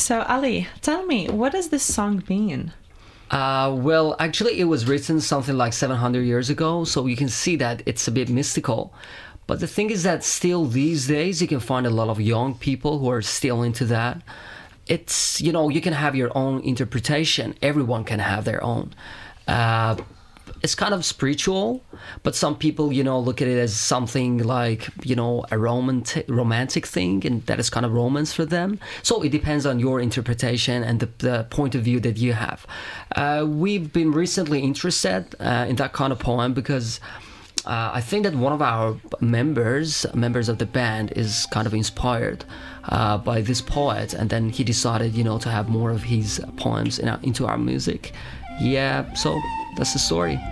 So, Ali, tell me, what does this song mean? Well, actually, it was written something like 700 years ago, so you can see that it's a bit mystical. But the thing is that still these days, you can find a lot of young people who are still into that. It's, you can have your own interpretation. Everyone can have their own. It's kind of spiritual, but some people, look at it as something like, a romantic thing, and that is kind of romance for them. So it depends on your interpretation and the point of view that you have. We've been recently interested in that kind of poem because I think that one of our members of the band, is kind of inspired by this poet, and then he decided, to have more of his poems into our music. Yeah, so that's the story.